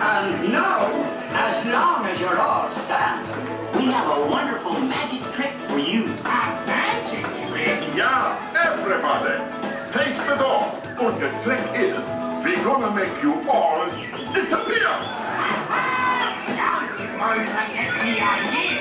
No, as long as you're all standing. We have a wonderful magic trick for you. A magic trick? Yeah, everybody. Face the door. And the trick is, we're gonna make you all disappear. Now you boys have get the idea.